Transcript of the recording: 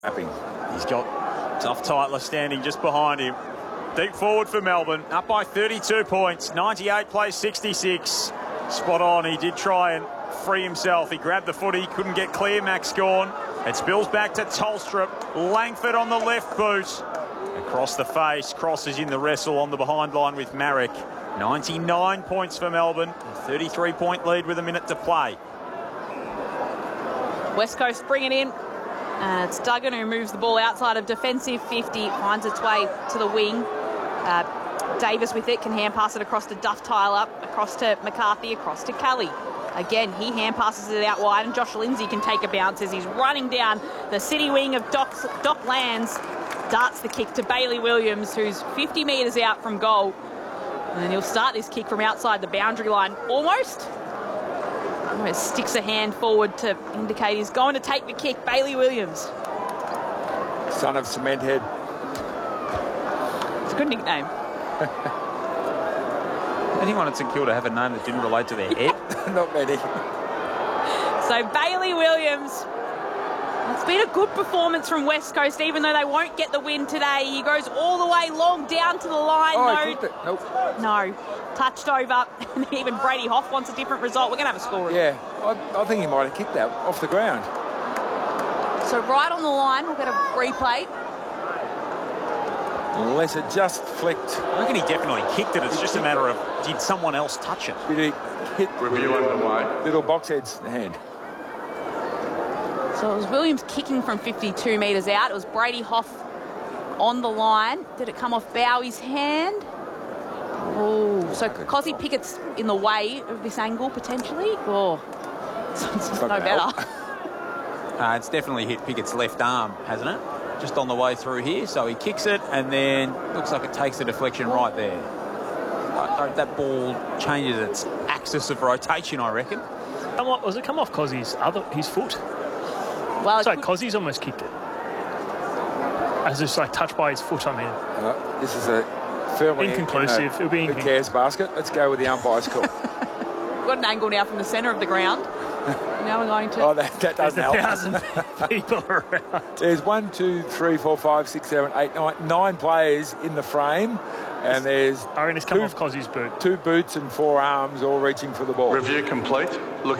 He's got Duff Tytler standing just behind him. Deep forward for Melbourne, up by 32 points. 98 plays 66. Spot on. He did try and free himself. He grabbed the footy, couldn't get clear. Max Gawn. It spills back to Tolstrup. Langford on the left boot. Across the face. Crosses in the wrestle on the behind line with Marek. 99 points for Melbourne. A 33-point lead with a minute to play. West Coast bring it in. And it's Duggan who moves the ball outside of defensive 50, finds its way to the wing. Davis with it, can hand pass it across to Duff Tyler, across to McCarthy, across to Kelly. Again, he hand passes it out wide, and Josh Lindsay can take a bounce as he's running down the city wing of Doc Lands. Darts the kick to Bailey Williams, who's 50 metres out from goal. And then he'll start this kick from outside the boundary line, almost sticks a hand forward to indicate he's going to take the kick. Bailey Williams. Son of Cement Head. It's a good nickname. Anyone at St Kilda have a name that didn't relate to their head? Not many. So Bailey Williams. It's been a good performance from West Coast, even though they won't get the win today. He goes all the way long down to the line. No. Touched over. And even Brady Hoff wants a different result. We're going to have a score. Yeah, I think he might have kicked that off the ground. So right on the line, we'll get a replay. Unless it just flicked. I reckon he definitely kicked it. It's just a matter of, did someone else touch it? Did he hit Review underway. Little Boxhead's hand? So it was Williams kicking from 52 metres out. It was Brady Hoff on the line. Did it come off Bowie's hand? Oh, so Cozzy Pickett's in the way of this angle, potentially? Oh, it's no better. It's definitely hit Pickett's left arm, hasn't it? Just on the way through here. So he kicks it, and then looks like it takes the deflection right there. That ball changes its axis of rotation, I reckon. Was it come off Cozzy's his foot? Well, so Cozzy's almost kicked it. As it's like touched by his foot, I mean. This is a firmly inconclusive. It'll be who cares basket. Let's go with the umpire's call. We've got an angle now from the centre of the ground. Now we're going to... Oh, that doesn't help. 1,000 people around. There's 1, 2, 3, 4, 5, 6, 7, 8, 9 players in the frame, and there's it's come off Cozzy's boot. 2 boots and 4 arms all reaching for the ball. Review complete. Look.